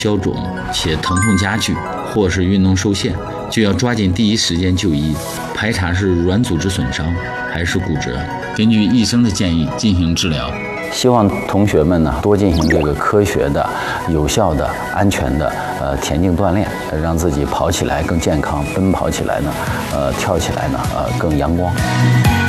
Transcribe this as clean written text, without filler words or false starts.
消肿且疼痛加剧，或是运动受限，就要抓紧第一时间就医，排查是软组织损伤还是骨折，根据医生的建议进行治疗。 希望同学们呢多进行这个科学的、有效的、安全的田径锻炼，让自己跑起来更健康，奔跑起来呢，跳起来呢更阳光。